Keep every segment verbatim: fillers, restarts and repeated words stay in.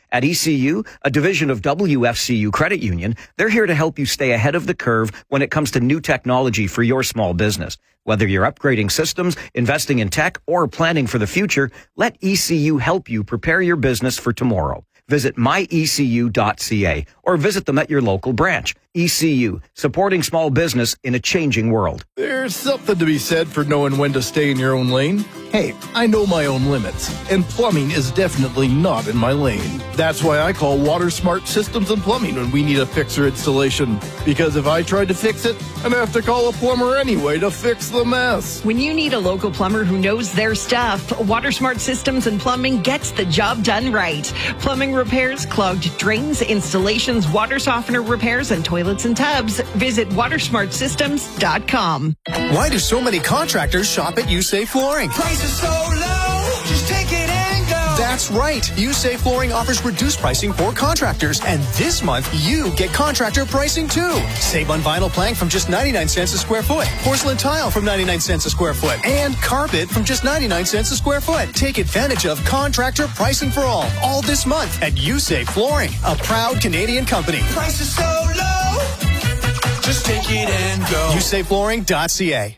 At E C U, a division of W F C U Credit Union, they're here to help you stay ahead of the curve when it comes to new technology for your small business. Whether you're upgrading systems, investing in tech, or planning for the future, let E C U help you prepare your business for tomorrow. Visit my e c u dot c a or visit them at your local branch. E C U, supporting small business in a changing world. There's something to be said for knowing when to stay in your own lane. Hey, I know my own limits, and plumbing is definitely not in my lane. That's why I call Water Smart Systems and Plumbing when we need a fixer installation. Because if I tried to fix it, I'd have to call a plumber anyway to fix the mess. When you need a local plumber who knows their stuff, Water Smart Systems and Plumbing gets the job done right. Plumbing repairs, clogged drains, installations, water softener repairs, and toilets and tubs. Visit water smart systems dot com. Why do so many contractors shop at U S A Flooring? Prices so low, just take it and go. That's right. U S A Flooring offers reduced pricing for contractors. And this month, you get contractor pricing too. Save on vinyl plank from just ninety-nine cents a square foot. Porcelain tile from ninety-nine cents a square foot. And carpet from just ninety-nine cents a square foot. Take advantage of contractor pricing for all. All this month at U S A Flooring, a proud Canadian company. Prices so low, just take it and go. U S A Flooring dot c a.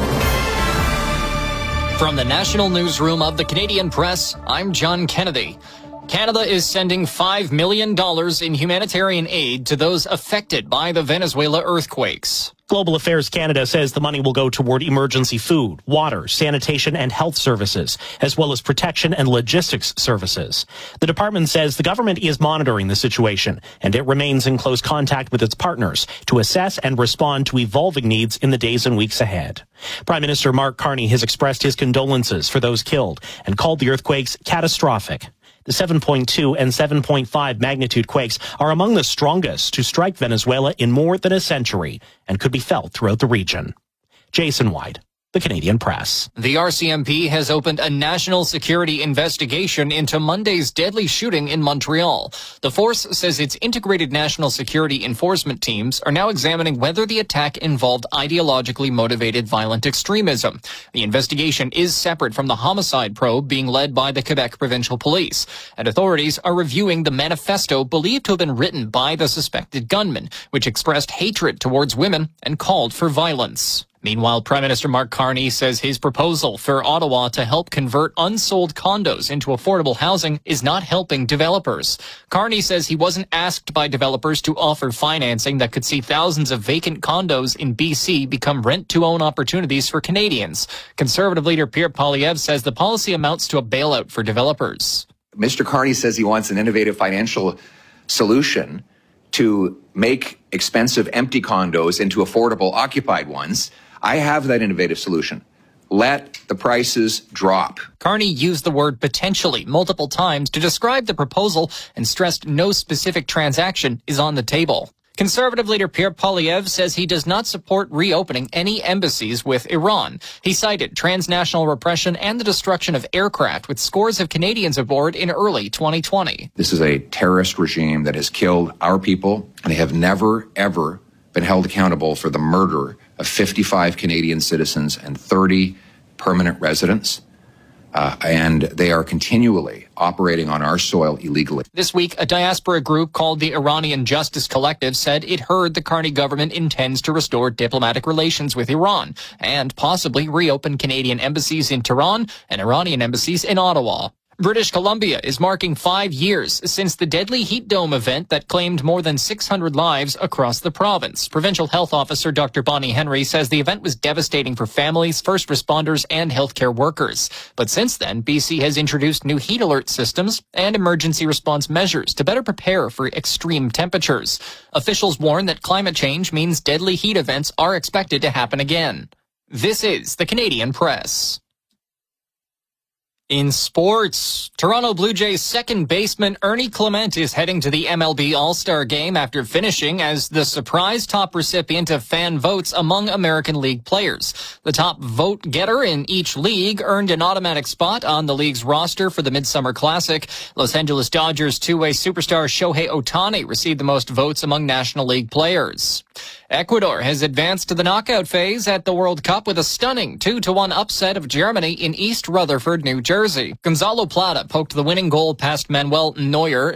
From the National Newsroom of the Canadian Press, I'm John Kennedy. Canada is sending five million dollars in humanitarian aid to those affected by the Venezuela earthquakes. Global Affairs Canada says the money will go toward emergency food, water, sanitation, and health services, as well as protection and logistics services. The department says the government is monitoring the situation, and it remains in close contact with its partners to assess and respond to evolving needs in the days and weeks ahead. Prime Minister Mark Carney has expressed his condolences for those killed and called the earthquakes catastrophic. The seven point two and seven point five magnitude quakes are among the strongest to strike Venezuela in more than a century and could be felt throughout the region. Jason White, The Canadian Press. The R C M P has opened a national security investigation into Monday's deadly shooting in Montreal. The force says its integrated national security enforcement teams are now examining whether the attack involved ideologically motivated violent extremism. The investigation is separate from the homicide probe being led by the Quebec Provincial Police, and authorities are reviewing the manifesto believed to have been written by the suspected gunman, which expressed hatred towards women and called for violence. Meanwhile, Prime Minister Mark Carney says his proposal for Ottawa to help convert unsold condos into affordable housing is not helping developers. Carney says he wasn't asked by developers to offer financing that could see thousands of vacant condos in B C become rent-to-own opportunities for Canadians. Conservative leader Pierre Poilievre says the policy amounts to a bailout for developers. Mister Carney says he wants an innovative financial solution to make expensive empty condos into affordable occupied ones. I have that innovative solution. Let the prices drop. Carney used the word potentially multiple times to describe the proposal and stressed no specific transaction is on the table. Conservative leader Pierre Poilievre says he does not support reopening any embassies with Iran. He cited transnational repression and the destruction of aircraft with scores of Canadians aboard in early twenty twenty. This is a terrorist regime that has killed our people, and they have never, ever been held accountable for the murder of fifty-five Canadian citizens and thirty permanent residents. Uh, and they are continually operating on our soil illegally. This week, a diaspora group called the Iranian Justice Collective said it heard the Carney government intends to restore diplomatic relations with Iran and possibly reopen Canadian embassies in Tehran and Iranian embassies in Ottawa. British Columbia is marking five years since the deadly heat dome event that claimed more than six hundred lives across the province. Provincial Health Officer Doctor Bonnie Henry says the event was devastating for families, first responders, and healthcare workers. But since then, B C has introduced new heat alert systems and emergency response measures to better prepare for extreme temperatures. Officials warn that climate change means deadly heat events are expected to happen again. This is the Canadian Press. In sports, Toronto Blue Jays second baseman Ernie Clement is heading to the M L B All-Star Game after finishing as the surprise top recipient of fan votes among American League players. The top vote getter in each league earned an automatic spot on the league's roster for the Midsummer Classic. Los Angeles Dodgers two-way superstar Shohei Ohtani received the most votes among National League players. Ecuador has advanced to the knockout phase at the World Cup with a stunning two to one upset of Germany in East Rutherford, New Jersey. Gonzalo Plata poked the winning goal past Manuel Neuer